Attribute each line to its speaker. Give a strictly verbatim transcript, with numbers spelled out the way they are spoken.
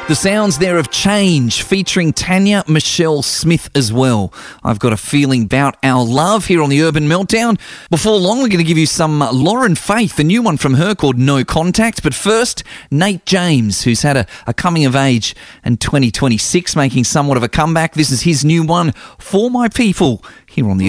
Speaker 1: The sounds there of Change, featuring Tanya Michelle Smith as well. I've got a feeling about our love here on the Urban Meltdown. Before long, we're going to give you some uh, Lauren Faith, a new one from her called No Contact. But first, Nate James, who's had a, a coming of age in twenty twenty-six, making somewhat of a comeback. This is his new one, For My People, here on the